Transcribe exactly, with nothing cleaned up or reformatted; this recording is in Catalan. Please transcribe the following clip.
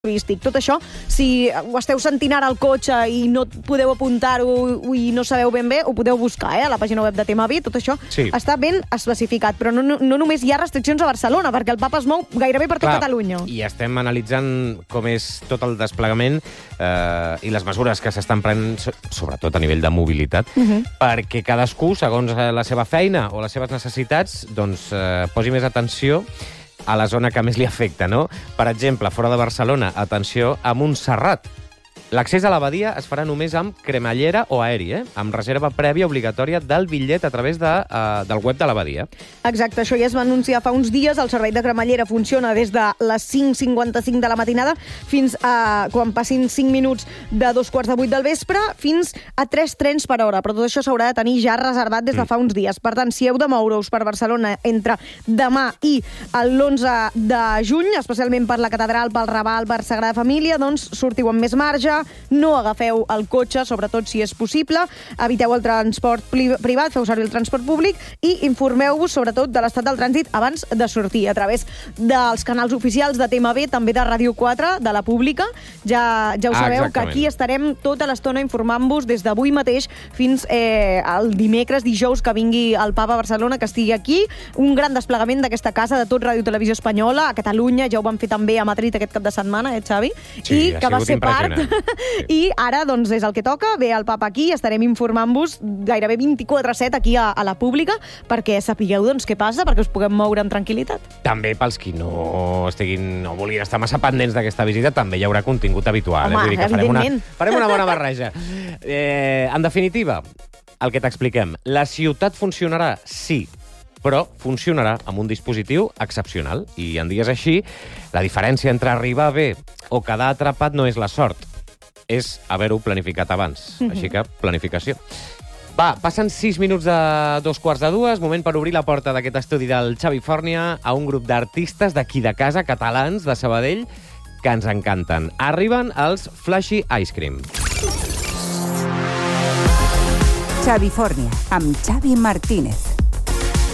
turístic. Tot això, si ho esteu sentint ara al cotxe i no podeu apuntar-ho i no sabeu ben bé, ho podeu buscar eh, a la pàgina web de Temavi. Tot això sí. està ben especificat, però no, no, no només hi ha restriccions a Barcelona, perquè el Papa es mou gairebé per tot Clar, Catalunya. I estem analitzant com és tot el desplegament eh, i les mesures que s'estan prenent, sobretot a nivell de mobilitat, uh -huh. perquè cadascú, segons la seva feina o les seves necessitats, doncs eh, posi més atenció a la zona que més li afecta, no? Per exemple, fora de Barcelona, atenció a Montserrat. L'accés a l'abadia es farà només amb cremallera o aeri, eh? amb reserva prèvia obligatòria del bitllet a través de, uh, del web de l'abadia. Exacte, això ja es va anunciar fa uns dies. El servei de cremallera funciona des de les cinc cinquanta-cinc de la matinada fins a quan passin cinc minuts de dos quarts de vuit del vespre fins a tres trens per hora. Però tot això s'haurà de tenir ja reservat des de fa uns dies. Per tant, si heu de moure-us per Barcelona entre demà i l'onze de juny, especialment per la Catedral, pel Raval, per Sagrada Família, doncs sortiu amb més marge. No agafeu el cotxe, sobretot si és possible, eviteu el transport privat, feu servir el transport públic i informeu-vos sobretot de l'estat del trànsit abans de sortir, a través dels canals oficials de T M V, també de Ràdio quatre, de la pública. Ja, ja ho sabeu, ah, que aquí estarem tota l'estona informant-vos des d'avui mateix fins eh, el dimecres, dijous, que vingui el Papa a Barcelona, que estigui aquí. Un gran desplegament d'aquesta casa de tot Ràdio Televisió Espanyola, a Catalunya, ja ho vam fer també a Madrid aquest cap de setmana, eh, Xavi? Sí, I que va ser part... Sí. I ara, doncs, és el que toca. Ve el Papa aquí, estarem informant-vos gairebé vint-i-quatre set aquí a, a la pública perquè sapigueu, doncs, què passa, perquè us puguem moure amb tranquil·litat. També pels qui no estiguin, no vulguin estar massa pendents d'aquesta visita, també hi haurà contingut habitual. Home, eh? Vull dir que farem una, evidentment. farem una bona barreja. Eh, en definitiva, el que t'expliquem, la ciutat funcionarà? Sí, però funcionarà amb un dispositiu excepcional. I en dies així, la diferència entre arribar bé o quedar atrapat no és la sort, és haver-ho planificat abans. Mm-hmm. Així que, planificació. Va, passen sis minuts de dos quarts de dues, moment per obrir la porta d'aquest estudi del Xavi Fòrnia a un grup d'artistes d'aquí de casa, catalans, de Sabadell, que ens encanten. Arriben els Flashy Ice Cream. Xavi Fòrnia, amb Xavi Martínez.